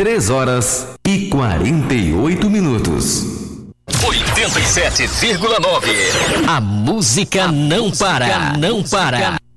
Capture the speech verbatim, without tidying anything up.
três horas e quarenta e oito minutos. oitenta e sete vírgula nove. A música não para, não para.